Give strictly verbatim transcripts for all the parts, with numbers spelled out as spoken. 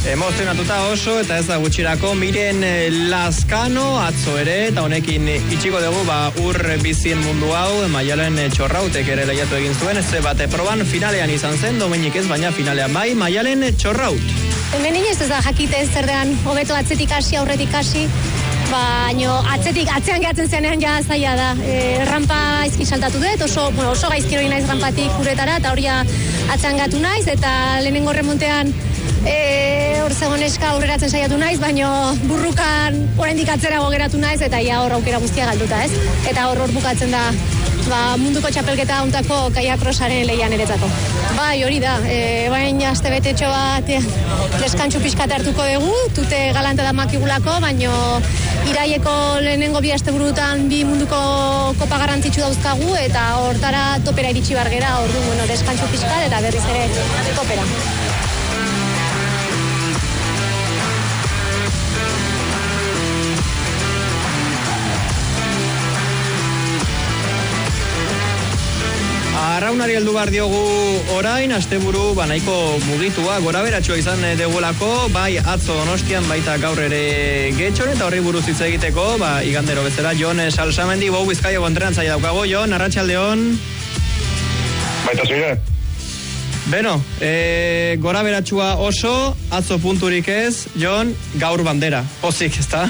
Emozionatuta oso, eta ez da gutxirako Miren Lazkano atzo ere, eta honekin itxiko dugu ba ur bizien mundu hau, Maialen Txorrautek ere lehiatu egin zuen, ez bate proban finalean izan zen, Domenik ez, baina finalean bai, Maialen Txorraut. Hemen inoiz ez da jakite zer dean hobeto atzetik hasi, aurretik hasi, baino atzetik, atzean gehatzen zenean ja zaila da. E, rampa izki saltatu dut, oso, bueno, oso gaizkiro naiz rampatik uretara, eta hori atzean gatu naiz, eta lehenengo remontean E, hor zegoen eska aurreratzen saiatu naiz, baino burrukan oraindik atzerago geratu naiz, eta ia hor aukera guztia galduta, ez? Eta hor hor bukatzen da ba, munduko txapelketa hauntako kaiakrosaren lehian eretzako. Bai, hori da, e, bain aste betetxo bat e, deskantxu pixkat hartuko dugu, tute galanta da makigulako, baino iraieko lehenengo bi aste burutan bi munduko kopa garrantzitsu dauzkagu, eta hortara topera iritsi bargera, hor du, bueno, deskantxu pixkat, eta berriz ere topera. Arraunari heldu behar diogu orain, asteburu banaiko mugitua, gora beratxua izan degulako, bai atzo Donostian, baita gaur ere Getxon, eta horri buruz hitz egiteko, ba, igandero bezala, Jon Salsamendi, Bou Bizkaiako entrenatzaile daukago, Jon, arratsaldeon. Baita zuire. Beno, e, gora beratxua oso, atzo punturik ez, Jon, gaur bandera, pozik, ezta?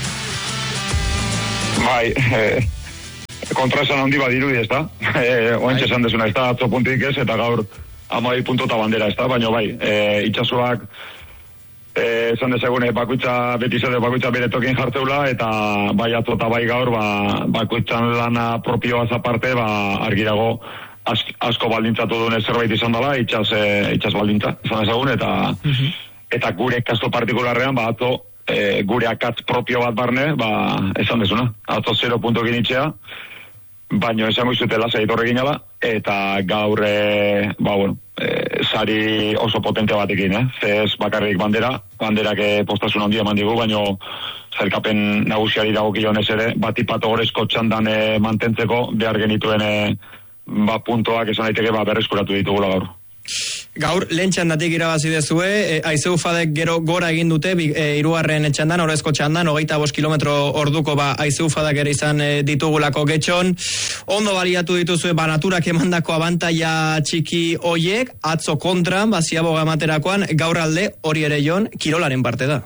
Bai, eh... kontraesan handi badirudi, ez da? E, Oentxe esan desuna, ez da, atzo puntik ez, eta gaur amai punto eta bandera, ez da? Baina bai, e, itxasuak e, esan dezagune, bakoitza, beti zede bakoitza bere tokin jartzeula, eta bai atzo eta bai gaur, ba, bakoitzan lana propioaz aparte, ba, argirago ask, asko baldintzatu duen zerbait izan dela, itxas, e, itxas baldintza, esan dezagun, eta, uh-huh. eta gure kasto partikularrean, ba, atzo, e, gure akatz propio bat barne, ba, esan dezuna, atzo zero punto ginitzea, baino esango izute lasai etorri ginela, eta gaur e, ba, bueno, e, sari oso potente batekin, eh? Zez bakarrik bandera, banderak e, postasun handia eman digu, baino zelkapen nagusiari dagokionez ere, batipato gorezko txandan e, mantentzeko, behar genituen e, ba, puntoak esan daiteke ba, berreskuratu ditugula gaur. Gaur, lehen txandatik irabazi dezue, e, Aizeu Fadek gero gora egin dute, e, hirugarren txandan, horrezko txandan, hogeita bost kilometro orduko, ba, Aizeu Fadak ere izan e, ditugulako Getxon. Ondo baliatu dituzue, ba, naturak emandako abantaia txiki hoiek, atzo kontran, ba, ziaboga amaterakoan, gaur alde, hori ere Jon, kirolaren parte da.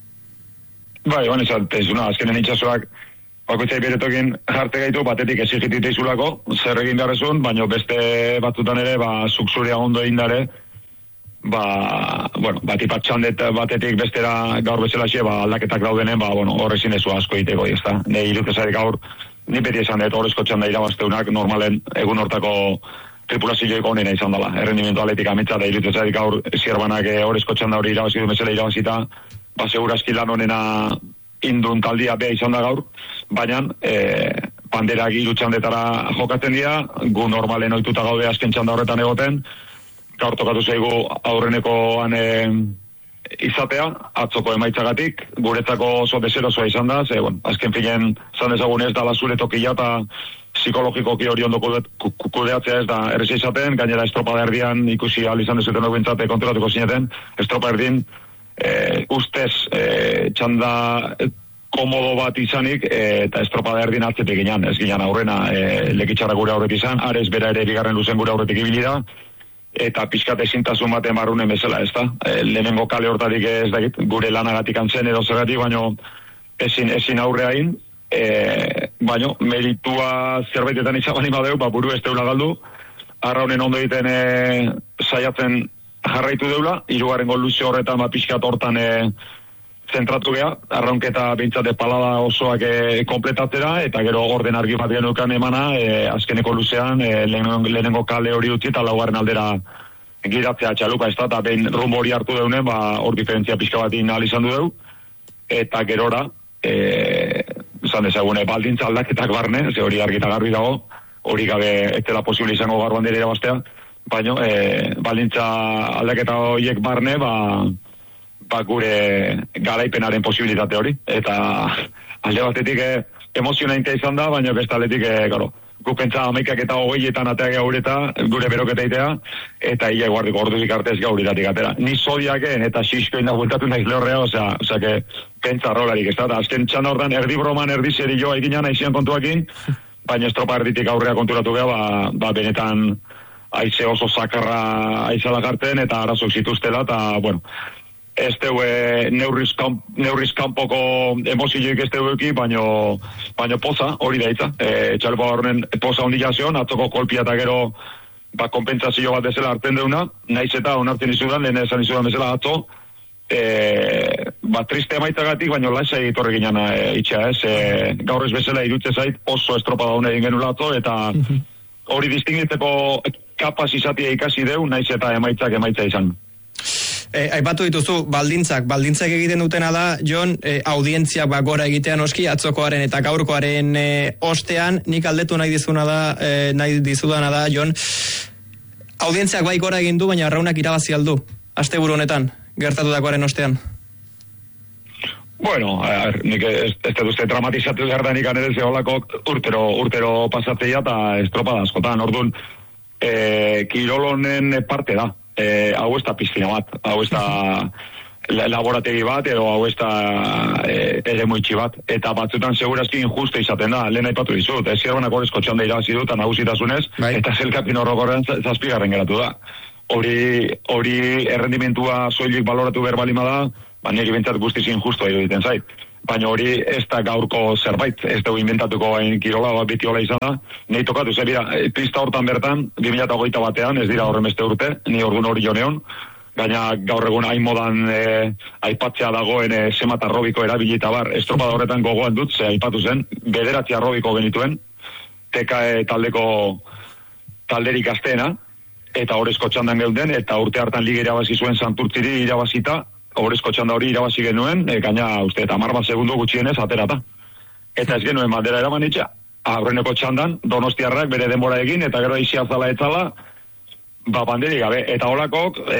Bai, hon izan, tezuna, azkenen itxasoak, bakoitzai beretokin jarte gaitu, batetik esigitite izulako, zer egin beharrezun, baino beste batzutan ere, ba, zukzuria ondo egin dare, ba, bueno, batipat txandet batetik bestera gaur bezala xe, ba, aldaketak daudenen, ba, bueno, horrezin ezu asko egiteko, ez da. Ne irutezarik gaur, ni beti esan dut, horrezko txanda irabazteunak, normalen egun hortako tripulazioiko honena izan dela. Errendimentu atletik amitza, da irutezarik gaur, zierbanak horrezko txanda hori irabazidu bezala irabazita, ba, segurazki lan honena indun taldia beha izan da gaur, baina e, banderak hiru txandetara jokatzen dira, gu normalen ohituta gaude azken txanda horretan egoten, gaur tokatu zaigu aurrenekoan e, izatea, atzoko emaitzagatik, guretzako oso deserosoa izan da, ze, bueno, azken finen zan ezagun ez da zure tokia eta psikologikoki hori ondo kudeatzea ez da erreza izaten, gainera estropa erdian ikusi ahal izan dezuten ogintzate kontrolatuko zineten, estropa erdin, E, ustez e, txanda komodo bat izanik e, eta estropa da erdin atzetik ginen, ez ginen aurrena e, lekitxarra gure aurretik izan, arez bera ere bigarren luzen gure aurretik ibili da, eta pixkat ezintasun baten barrunen bezala, ez da? E, lehenengo kale hortarik ez da gure lanagatik antzen edo zergatik, baino ezin, ezin aurreain, e, baino meritua zerbaitetan izan bali badeu, ba, buru ez deula galdu, arraunen ondo egiten e, saiatzen jarraitu deula, hirugarrengo luze horretan ba, pixkat hortan e, zentratu geha, arraunketa bintzate palada osoak e, kompletatzera, eta gero orden argi bat genukan emana, e, azkeneko luzean, e, lehenengo, lehenengo kale hori utzi, eta laugarren aldera giratzea txaluka, ez da, eta behin rumbo hori hartu deunen, ba, hor diferentzia pixka bat inalizan du deu, eta gerora, e, zan dezagune, baldintza aldaketak barne, ze hori argita garbi dago, hori gabe ez dela posible izango gaur bandera irabaztea, baina e, baldintza aldaketa horiek barne, ba, ba gure garaipenaren posibilitate hori. Eta alde batetik e, emozionantea izan da, baina beste aldetik, e, garo, gu pentsa amaikak eta hogeietan atea gaureta, gure beroketa itea, eta ia guardiko orduzik artez gauritatik atera. Ni zodiaken eta xiskoin da bueltatu naiz lehorrea, osea, osea, que pentsa rolarik, ez da, azken txan hortan erdi broman, erdi zeri joa eginan aizian kontuakin, baina estropa erditik aurrea konturatu geha, ba, ba benetan aize oso zakarra aizala garten, eta arazok zituztela, eta, bueno, ez deu e, neurriz, kamp, neurriz kanpoko emozioik ez deu eki, baino, baino poza, hori da itza. E, Txalepo horren poza ondila zion, atzoko kolpia eta gero ba, kompensazio bat bezala hartzen deuna, naiz eta onartzen izudan, lehen esan izudan bezala atzo, e, ba, triste amaitzagatik, baino lasai egitorre ginen e, itxa, ez? E, gaur ez bezala irutze zait oso estropa daune egin genula atzo, eta hori distingitzeko kapaz izatia ikasi deu, naiz eta emaitzak emaitza izan. E, aipatu dituzu, baldintzak, baldintzak egiten dutena da, Jon, e, audientziak ba, gora egitean oski, atzokoaren eta gaurkoaren e, ostean, nik aldetu nahi dizuna da, e, nahi dizudana da, Jon, audientziak bai gora egin du, baina arraunak irabazi aldu, asteburu honetan, gertatutakoaren ostean. Bueno, a ver, nik ez, ez dut uste dramatizatu behar da nik anere zeholako urtero, urtero pasatzea eta estropada askotan, orduan, e, kirolonen parte da. Eh, hau ez da piztina bat, hau ez da laborategi bat, edo hau ez da eh, ere moitxi bat, eta batzutan segurazki injuste izaten da, lehen aipatu dizut, ez zierbanak horrezko txanda irabazi dut, nagusitasunez, eta zelkapin horrokorren zazpigarren geratu da. Hori, hori errendimentua soilik baloratu behar balima da, ba niri bentsat guztiz injusto iruditen zait. Baina hori ez da gaurko zerbait, ez dugu inventatuko hain kirola, bat beti hola izan da. Nei tokatu, ze bira, pista hortan bertan, bi mila hogeita batean, ez dira horren beste urte, ni orduan hori joneon, gaina gaur egun hain modan e, aipatzea dagoen e, semat arrobiko erabilita bar, estropada horretan gogoan dut, ze aipatu zen, bederatzi arrobiko genituen, teka e, taldeko talderik azteena, eta horrezko txandan geuden, eta urte hartan liga irabazi zuen Santurtziri irabazita, horrezko txanda hori irabazi genuen, e, gaina uste, eta marba segundu gutxienez aterata. Eta ez genuen bandera eraman itxa, aurreneko txandan, donostiarrak bere denbora egin, eta gero izia zala etzala, ba banderik gabe. Eta holakok, e,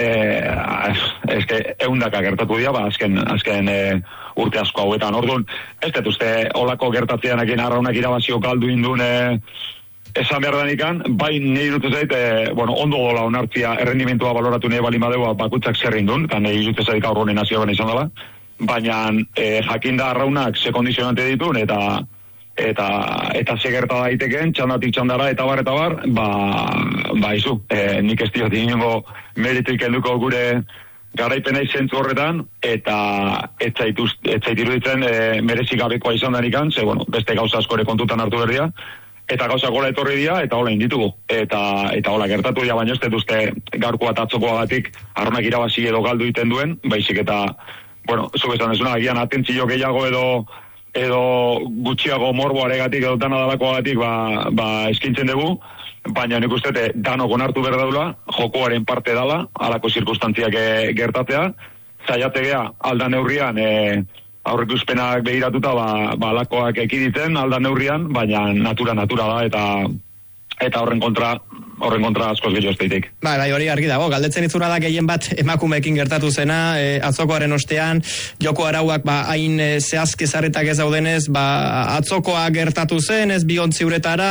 eske, eundaka gertatu dira, ba, azken, azken e, urte asko hauetan. Orduan, ez dut uste, holako gertatzeanekin arraunak irabazio galdu indun, e, esan behar danikan, bai nahi dut zait, e, bueno, ondo gola onartzia errendimentua baloratu nahi balin badeu bakutzak zerrin duen, eta nahi dut zait gaur honen nazioan izan dela, baina e, jakinda arraunak ze kondizionante ditun, eta eta eta ze gerta daitekeen, txandatik txandara, eta bar, eta bar, ba, ba izu, e, nik ez diot inongo merituik helduko gure garaipena izentzu horretan, eta ez zait iruditzen e, merezik gabekoa izan danikan, ze, bueno, beste gauza askore kontutan hartu berdia, eta gauza gola etorri dira, eta hola inditugu. Eta, eta hola gertatu dira, baina ez dut uste gaurkoa eta atzokoagatik arronak irabazi edo galdu iten duen, baizik eta, bueno, zuk esan dezuna, agian atentzio gehiago edo edo gutxiago morbo aregatik edo dana dalakoagatik ba, ba eskintzen dugu, baina nik uste danok onartu behar daula, jokoaren parte dala, alako zirkustantziak gertatzea, zaiate gea alda neurrian, e, aurrekuspenak behiratuta ba, ba alakoak ekiditen alda neurrian, baina natura natura da, eta eta horren kontra horren kontra askoz gehiago esteitek. Ba, bai, hori argi dago, galdetzen izuna da gehien bat emakumeekin gertatu zena, e, atzokoaren ostean, joko arauak ba, hain e, zehazki zarretak ez daudenez, ba, atzokoa gertatu zen, ez biontzi uretara,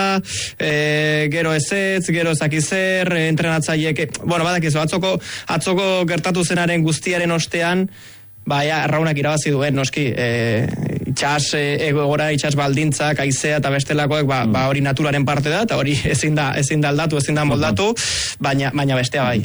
e, gero ez ez, gero ezakizer, e, entrenatzaiek, bueno, badakizu, atzoko, atzoko gertatu zenaren guztiaren ostean, ba, ja, arraunak irabazi duen, noski, e, itxas e, egora, itxas baldintzak, aizea eta bestelakoek, ba, ba hori naturaren parte da, eta hori ezin da, ezin da aldatu, ezin da moldatu, baina, baina bestea bai.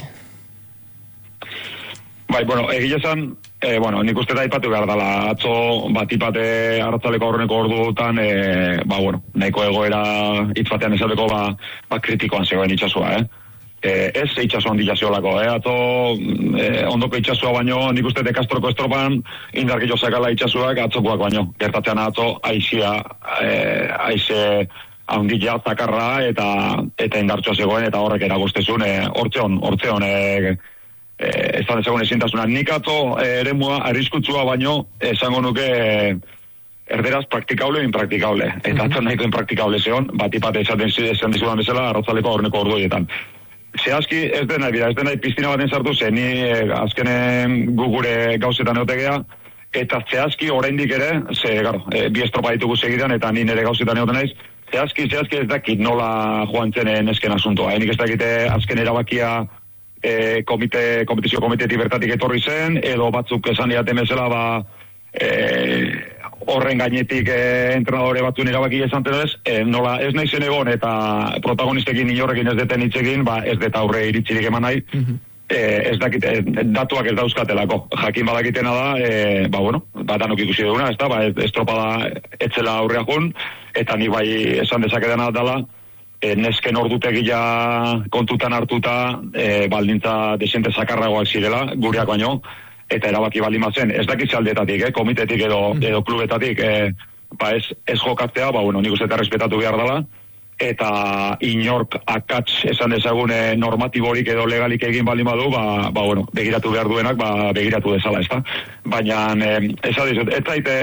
Bai, bueno, egile zan, e, bueno, nik uste da ipatu behar dela, atzo, bat ipate arratzaleko aurreneko orduotan, e, ba, bueno, nahiko egoera hitz-batean esateko, ba, ba kritikoan zegoen itxasua, eh? Eh, ez itxaso handila ziolako, eh? Ato eh, ondoko itxasua baino, nik uste dekastroko estropan indarkillo zakala itxasuak atzokoak baino. Gertatzean atzo aizia, eh, aize handila zakarra eta eta indartxoa zegoen eta horrek eragostezun, eh, hortzeon, hortzeon, eh, eh, ez da dezagun ezintasuna. Nik atzo eh, eremua arriskutsua baino, esango nuke eh, erderaz praktikable o impraktikable. Eta atzo nahiko impraktikable zeon, bat ipate esaten esan dizudan bezala, arratzaleko aurreneko orduetan. Zehazki ez dena, bira, ez dena piztina baten sartu zen, ni eh, azkenen gu gure gauzetan egotegea, eta zehazki oraindik ere, ze, garo, e, bi estropa ditugu segidan, eta ni nire gauzetan egoten naiz, zehazki, zehazki ez dakit nola joan zen nesken asuntoa. Enik ez dakite azken erabakia e, komite, kompetizio komitetik bertatik etorri zen, edo batzuk esan diaten bezala, ba, e, horren gainetik e, entrenadore batzun erabaki esan ez, e, nola ez nahi zen egon eta protagonistekin inorrekin ez deten hitzekin, ba, ez deta aurre iritzirik eman nahi, mm-hmm. Eh, ez dakit, eh, datuak ez dauzkatelako. Jakin badakitena da, eh, ba bueno, batanok ikusi duguna, ez da, ba, estropada etzela aurrea jun, eta ni bai esan dezakedana dela, eh, nesken ordutegia kontutan hartuta, eh, baldintza desente zakarragoak zirela, gureak baino, eta erabaki baldin bazen, ez dakit zaldetatik, eh, komitetik edo, edo klubetatik, eh, ba ez, ez jokatzea, ba bueno, nik uste eta respetatu behar dela, eta inork akats esan dezagune normatiborik edo legalik egin baldin badu, ba, ba bueno, begiratu behar duenak, ba, begiratu dezala, ez da? Baina, eh, esan dizut, ez zaite,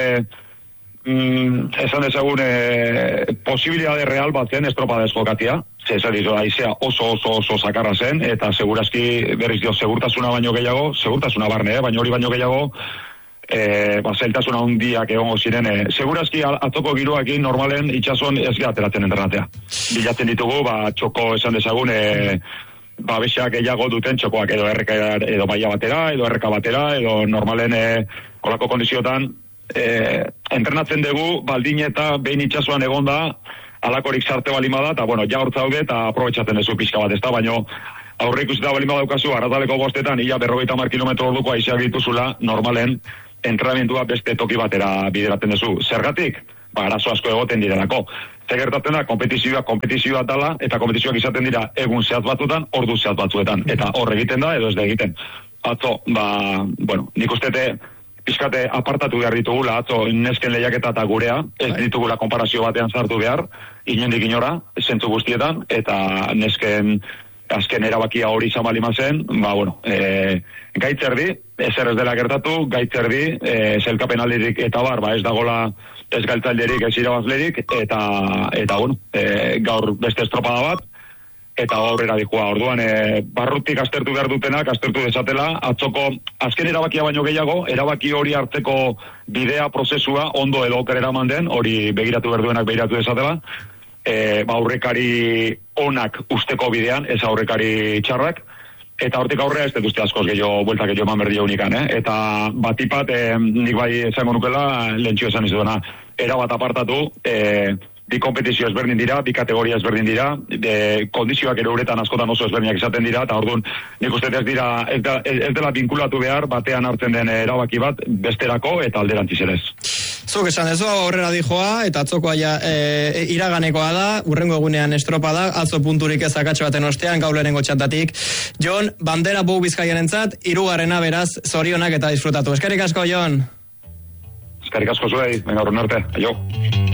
mm, esan dezagune, posibilitate real bat zen estropada eskokatia, esan dizut, aizea oso oso oso sakarra zen, eta segurazki berriz dio, segurtasuna baino gehiago, segurtasuna barne, eh? Baina hori baino gehiago, E, ba, zailtasuna hundiak egongo ziren, e, segurazki atzoko giroakin normalen itxason ez ateratzen entrenatea. Bilatzen ditugu, ba, txoko esan dezagun, e, ba, bexak gehiago duten txokoak edo erreka edo baia batera, edo erreka batera, edo normalen e, kolako kondiziotan e, entrenatzen dugu, baldin eta behin itxasuan egonda, alakorik sarte balimada, eta bueno, ja hortzaude eta aprobetxatzen duzu pixka bat, ez da, baino aurre ikusita balima daukazu, arrataleko bostetan, ia berrogeita mar kilometro orduko aizeak dituzula, normalen, entrenamentua beste toki batera bideratzen duzu. Zergatik? Ba, arazo asko egoten direlako. Zer gertatzen da, kompetizioa, kompetizioa dala, eta kompetizioak izaten dira egun zehat batzuetan, ordu zehat batzuetan. Eta hor egiten da, edo ez da egiten. Atzo, ba, bueno, nik ustete, pizkate apartatu behar ditugula, atzo, nesken lehiaketa eta gurea, ez ditugula konparazio batean sartu behar, inondik inora, zentzu guztietan, eta nesken azken erabakia hori izan bali mazen, ba, bueno, e, gaitzerdi, ezer ez dela gertatu, gaitzerdi, e, zelkapen aldirik eta bar, ba, ez dagola ez galtzalderik, ez irabazlerik, eta, eta bueno, e, gaur beste estropada bat, eta aurrera dikoa. Orduan, e, barrutik aztertu behar dutenak, aztertu desatela, atzoko azken erabakia baino gehiago, erabaki hori hartzeko bidea, prozesua, ondo edo oker eraman den, hori begiratu behar duenak begiratu desatela, E, ba, aurrekari onak usteko bidean, ez aurrekari txarrak, eta hortik aurrea ez dut uste askoz gehiago, bueltak gehiago eman berdi unikan, eh? Eta batipat, e, nik bai esango nukela, lehentxio esan izudena, erabat apartatu, e, bi kompetizio ezberdin dira, bi kategoria ezberdin dira, de, kondizioak ere uretan askotan oso ezberdinak izaten dira, eta orduan nik uste ez dira, ez, da, ez dela vinkulatu behar, batean hartzen den erabaki bat, besterako eta alderantziz ere ez. Zuk esan ez horrela dijoa, eta atzokoa ja, e, iraganekoa da, urrengo egunean estropada, atzo punturik ez akatxe baten ostean, gaur lehenengo txantatik. Jon, bandera bou Bizkaiarentzat, hirugarrena beraz, zorionak eta disfrutatu. Eskerrik asko, Jon. Eskerrik asko zuei, venga, horren arte, aio.